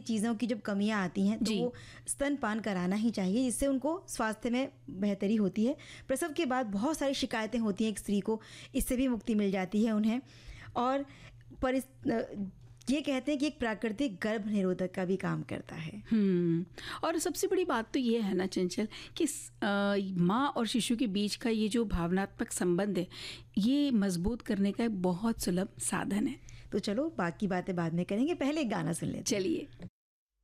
चीज़ों की जब कमियां आती हैं तो जी। वो स्तनपान कराना ही चाहिए, जिससे उनको स्वास्थ्य में बेहतरी होती है। प्रसव के बाद बहुत सारी शिकायतें होती हैं एक स्त्री को, इससे भी मुक्ति मिल जाती है उन्हें। और ये कहते हैं कि एक प्राकृतिक गर्भ निरोधक का भी काम करता है। और सबसे बड़ी बात तो ये है ना चंचल कि माँ और शिशु के बीच का ये जो भावनात्मक संबंध है, ये मजबूत करने का एक बहुत सुलभ साधन है। तो चलो बाकी बातें बाद में करेंगे, पहले एक गाना सुन लेते हैं। चलिए।